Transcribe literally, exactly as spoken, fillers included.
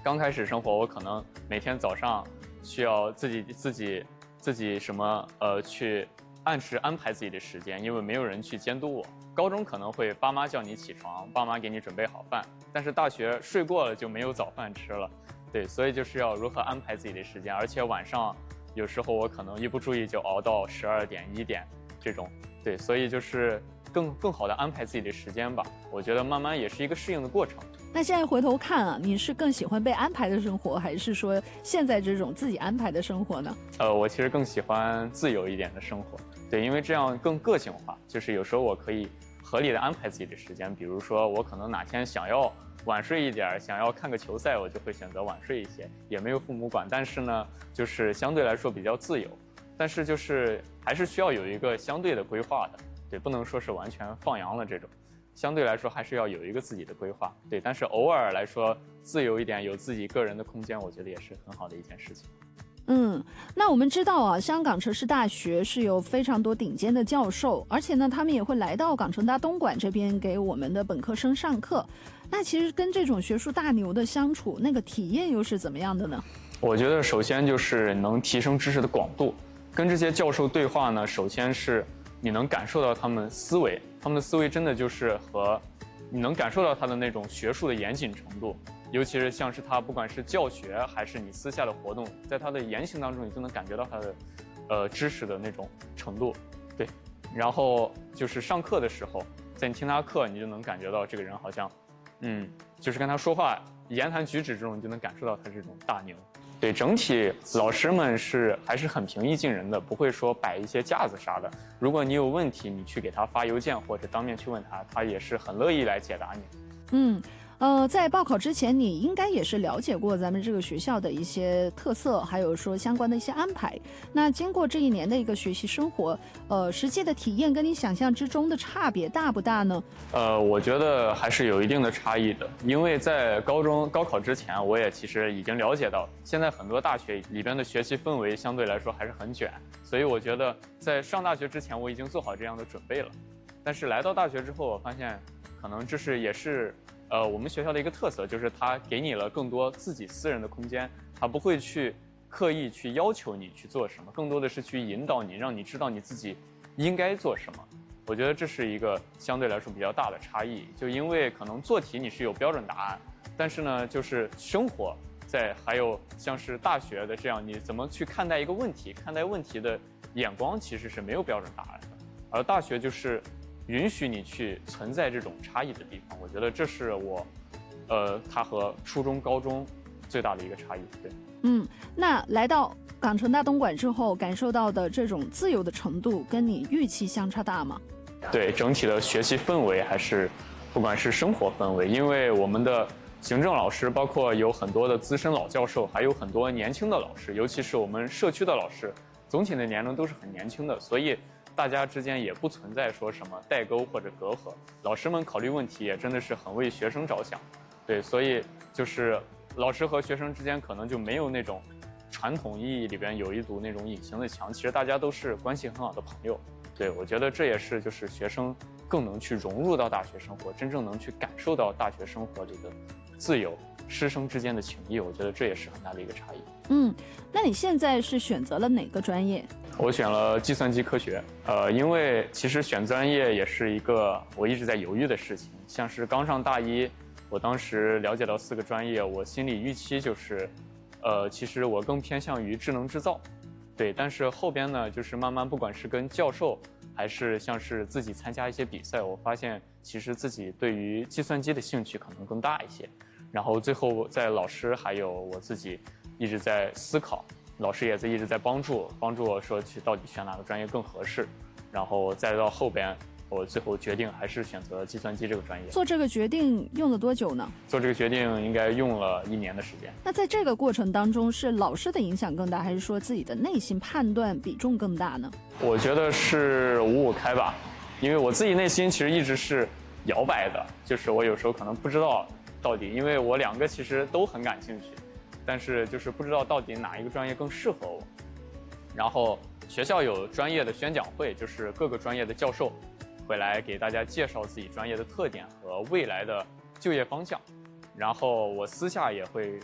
刚开始生活，我可能每天早上需要自己自己自己什么呃去按时安排自己的时间，因为没有人去监督我。高中可能会爸妈叫你起床，爸妈给你准备好饭，但是大学睡过了就没有早饭吃了。对，所以就是要如何安排自己的时间，而且晚上有时候我可能一不注意就熬到十二点一点这种。对，所以就是更更好的安排自己的时间吧。我觉得慢慢也是一个适应的过程。 那现在回头看啊，你是更喜欢被安排的生活，还是说现在这种自己安排的生活呢？ 呃，我其实更喜欢自由一点的生活，对，因为这样更个性化。就是有时候我可以合理的安排自己的时间，比如说我可能哪天想要晚睡一点，想要看个球赛，我就会选择晚睡一些，也没有父母管，但是呢，就是相对来说比较自由，但是就是还是需要有一个相对的规划的，对，不能说是完全放羊了这种。相对来说还是要有一个自己的规划，对，但是偶尔来说自由一点，有自己个人的空间，我觉得也是很好的一件事情。 嗯，那我们知道啊，香港城市大学是有非常多顶尖的教授，而且呢，他们也会来到港城大东莞这边给我们的本科生上课。那其实跟这种学术大牛的相处，那个体验又是怎么样的呢？ 我觉得首先就是能提升知识的广度，跟这些教授对话呢，首先是你能感受到他们思维，他们的思维真的就是和你能感受到他的那种学术的严谨程度，尤其是像是他不管是教学还是你私下的活动，在他的言行当中，你就能感觉到他的呃知识的那种程度，对。然后就是上课的时候，在你听他课，你就能感觉到这个人好像，嗯，就是跟他说话言谈举止这种，你就能感受到他这种大牛。对，整体老师们是还是很平易近人的，不会说摆一些架子啥的。如果你有问题，你去给他发邮件或者当面去问他，他也是很乐意来解答你。 嗯，呃，在报考之前，你应该也是了解过咱们这个学校的一些特色，还有说相关的一些安排。那经过这一年的一个学习生活，呃，实际的体验跟你想象之中的差别大不大呢？ 呃，我觉得还是有一定的差异的，因为在高中高考之前，我也其实已经了解到，现在很多大学里边的学习氛围相对来说还是很卷，所以我觉得在上大学之前，我已经做好这样的准备了。但是来到大学之后，我发现，可能这是也是，呃，我们学校的一个特色，就是它给你了更多自己私人的空间，它不会去刻意去要求你去做什么，更多的是去引导你，让你知道你自己应该做什么。我觉得这是一个相对来说比较大的差异，就因为可能做题你是有标准答案，但是呢，就是生活在还有像是大学的这样，你怎么去看待一个问题，看待问题的眼光其实是没有标准答案的，而大学就是允许你去存在这种差异的地方。我觉得这是我，呃，它和初中、高中最大的一个差异。对， 嗯，那来到港城大东莞之后，感受到的这种自由的程度，跟你预期相差大吗？ 对，整体的学习氛围还是，不管是生活氛围，因为我们的行政老师，包括有很多的资深老教授，还有很多年轻的老师，尤其是我们社区的老师，总体的年龄都是很年轻的，所以大家之间也不存在说什么代沟或者隔阂。老师们考虑问题也真的是很为学生着想，对，所以就是老师和学生之间可能就没有那种传统意义里边有一堵那种隐形的墙，其实大家都是关系很好的朋友。对，我觉得这也是就是学生更能去融入到大学生活，真正能去感受到大学生活里的自由，师生之间的情谊，我觉得这也是很大的一个差异。 嗯，那你现在是选择了哪个专业？ 我选了计算机科学，呃，因为其实选专业也是一个我一直在犹豫的事情。像是刚上大一，我当时了解到四个专业，我心里预期就是，呃，其实我更偏向于智能制造。对，但是后边呢，就是慢慢不管是跟教授，还是像是自己参加一些比赛，我发现其实自己对于计算机的兴趣可能更大一些。然后最后在老师还有我自己一直在思考，老师也在一直在帮助我，帮助我说去到底选哪个专业更合适。然后再到后边，我最后决定还是选择计算机这个专业。 做这个决定用了多久呢？ 做这个决定应该用了一年的时间。 那在这个过程当中，是老师的影响更大，还是说自己的内心判断比重更大呢？ 我觉得是五五开吧，因为我自己内心其实一直是摇摆的，就是我有时候可能不知道到底，因为我两个其实都很感兴趣，但是就是不知道到底哪一个专业更适合我。然后学校有专业的宣讲会，就是各个专业的教授会来给大家介绍自己专业的特点和未来的就业方向。然后我私下也会